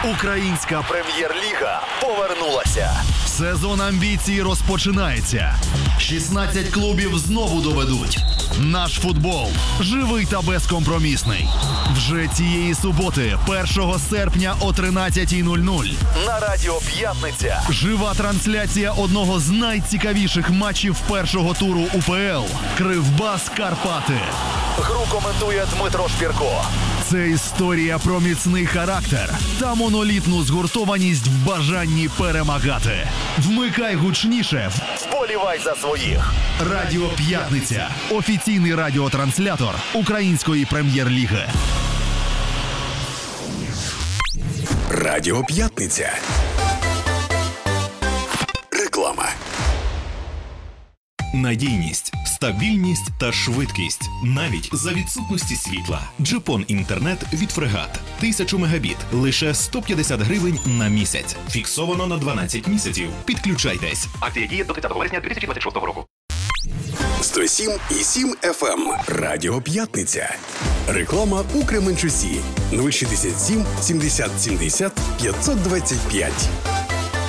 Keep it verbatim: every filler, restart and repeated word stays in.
Українська прем'єр-ліга повернулася. Сезон амбіцій розпочинається. шістнадцять клубів знову доведуть. Наш футбол живий та безкомпромісний. Вже цієї суботи, першого серпня о тринадцятій нуль нуль. На Радіо П'ятниця. Жива трансляція одного з найцікавіших матчів першого туру УПЛ. Кривбас Карпати. Гру коментує Дмитро Шпірко. Це історія про міцний характер та монолітну згуртованість в бажанні перемагати. Вмикай гучніше, вболівай за своїх. Радіо П'ятниця. Офіційний радіотранслятор Української прем'єр-ліги. Радіо П'ятниця. Реклама. Надійність, стабільність та швидкість. Навіть за відсутності світла. Джипон інтернет від Фрегат. тисяча мегабіт. Лише сто п'ятдесят гривень на місяць. Фіксовано на дванадцять місяців. Підключайтесь. Акція діє до тридцятого вересня дві тисячі двадцять шостого року. сто сім і сім еф ем. Радіо П'ятниця. Реклама у Кременчусі. нуль шістдесят сім сімдесят сімдесят п'ятсот двадцять п'ять.